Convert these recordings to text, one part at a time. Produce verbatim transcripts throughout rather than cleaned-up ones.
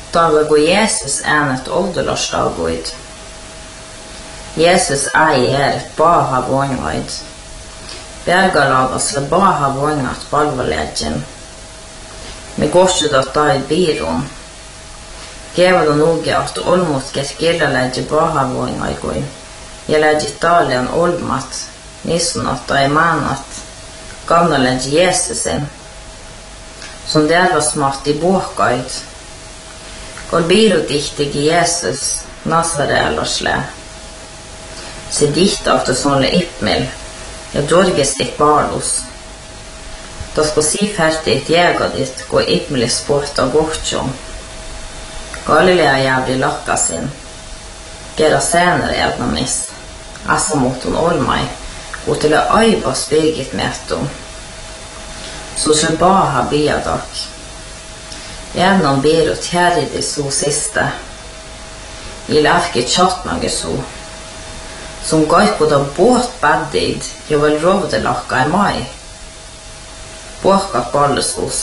Daga Jesus änet ålderlårsdagoid. Jesus eier et baha vongoid. Bergalagas le baha vongat balvaleggen. Med gorsudat da i biron. Geva då noge at olmot get gillalegi baha vongoigoi. Jeg leggi dalian olmat. Nisonat da i manat. Gamna leggi Jesusin. Som det var smart i båkaid. Golbiro dichtig Jesus, Nazareelosle. Se dichta av det sånne Ipmil, ja Georges et barlos. Da skal si ferdig et jega ditt, gå Ipmilis bort av Gortjom. Galilea jævlig lakka sin. Gera senere egnamis. Assa mot hon olmai, og til å aiba spirgit metum. Så så baha biadak. Gjennom ber og tjære det så siste. I lafke tjattnage så. Som galt på da båt baddid, jeg vil rovde lakka i mai. Båkat balleskos.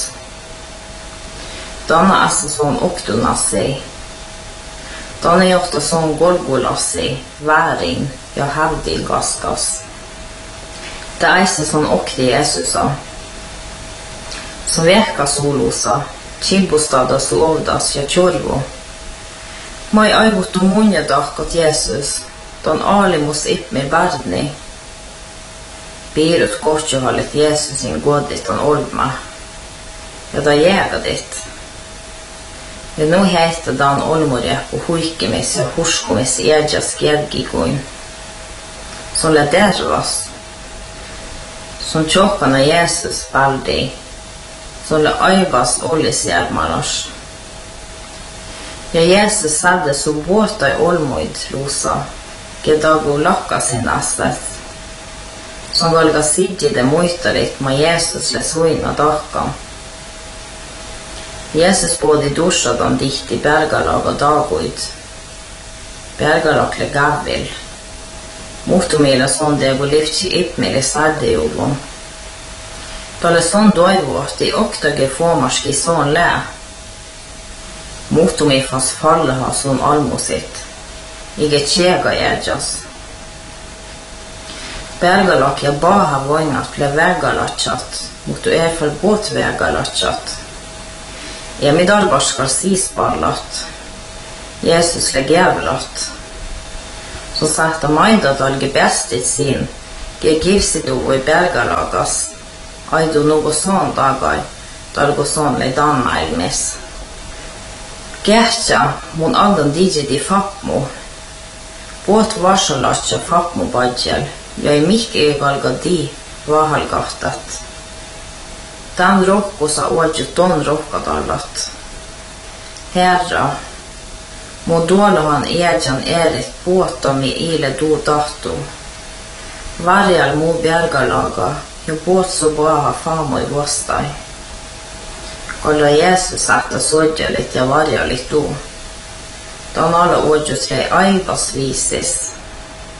Danna assa sånn oktuna seg. Danna gjort sånn golgola seg, væring, ja hevdig gaskas. Det eise sånn okri Jesusa. Som veka solosa. Kimbostada så ovdas ja tjorvo. Mai aigot om munjadak at Jesus, dan alimos ipmir verdni. Birut kortjohalet Jesus sin godit dan olma. Ja da jäga ditt. Men nu heter dan olmorep og huikemis og horskomis edja skedgikoin. Som ledervas. Som tjokkana Jesus baldi. Som le aibas olisjärmanos. Ja Jesus sadde så båta i olmoid rosa. Gedago lakka sin astet. Som valga sidje det moitarit ma Jesus le suina dakan. Jesus både dusjadan dikt i bergalag og dagoid. Bergalag le gavil. Motomila sån det går livtsi ipmili sadde i ovon. Talle sån dojvåt i oktage formarski sån lä. Motomi fast falle ha sån almosit. Ige tjega jädjas. Bergalak ja baha voingat ble vegalachat. Moto erfall båt vegalachat. Emi dalbarskar sisballat. Jesus le gevlat. Så sakta maida dalge bestit sin. Ge givsido i bergalagas. Aidu nogo sån dagai, dalgo sån le danna elmis. Gertja, mun andan digi di fapmo. Båt varsalatja fapmo badjel, ja i mikk egalga di vahalgahtat. Dan rokko sa ådju don rokkadallat. Herra, må dåla han edjan erit båta mi ile do dato. Varjal mo bjergalaga, jo båt så baha famo i vostai. Kolla Jesus satta sodja litt ja varja litt do. Dan alla ådjus rei aibas visis.